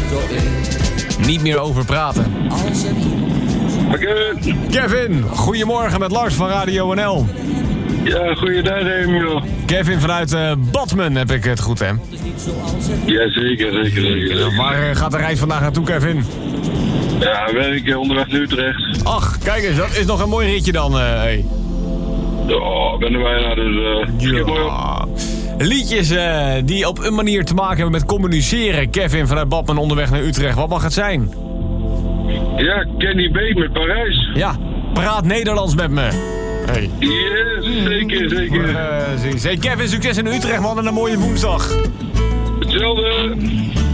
Niet meer over praten. Kevin, goedemorgen met Lars van Radio NL. Ja, goeiedag Emiel. Kevin vanuit Badmen, heb ik het goed, hè? Ja, zeker. Waar gaat de reis vandaag naartoe, Kevin? Ja, werk onderweg naar Utrecht. Ach, kijk eens, dat is nog een mooi ritje dan. Hey. Oh, ben er bijna, dus mooi op. Liedjes die op een manier te maken hebben met communiceren. Kevin vanuit Badmen onderweg naar Utrecht. Wat mag het zijn? Ja, Kenny B met Parijs. Ja, praat Nederlands met me. Hey. Yes, zeker. Hey, Kevin, succes in Utrecht, man, en een mooie woensdag. Hetzelfde.